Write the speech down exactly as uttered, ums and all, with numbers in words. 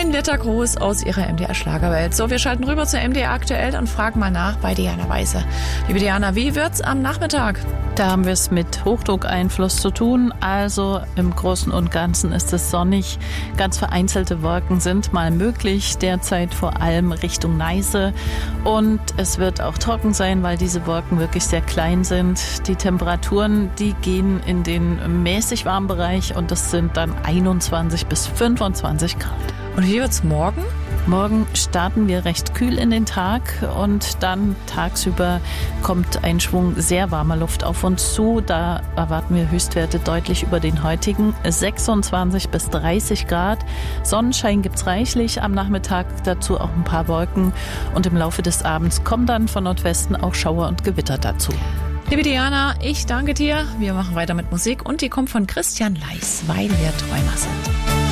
Ein Wettergruß aus ihrer M D R-Schlagerwelt. So, wir schalten rüber zu M D R aktuell und fragen mal nach bei Diana Weise. Liebe Diana, wie wird's am Nachmittag? Da haben wir es mit Hochdruckeinfluss zu tun. Also im Großen und Ganzen ist es sonnig. Ganz vereinzelte Wolken sind mal möglich. Derzeit vor allem Richtung Neiße. Und es wird auch trocken sein, weil diese Wolken wirklich sehr klein sind. Die Temperaturen, die gehen in den mäßig warmen Bereich und das sind dann einundzwanzig bis fünfundzwanzig Grad. Und wie wird's morgen? Morgen starten wir recht kühl in den Tag und dann tagsüber kommt ein Schwung sehr warmer Luft auf uns zu. Da erwarten wir Höchstwerte deutlich über den heutigen, sechsundzwanzig bis dreißig Grad. Sonnenschein gibt's reichlich, am Nachmittag dazu auch ein paar Wolken und im Laufe des Abends kommen dann von Nordwesten auch Schauer und Gewitter dazu. Liebe Diana, ich danke dir. Wir machen weiter mit Musik und die kommt von Christian Leis, weil wir Träumer sind.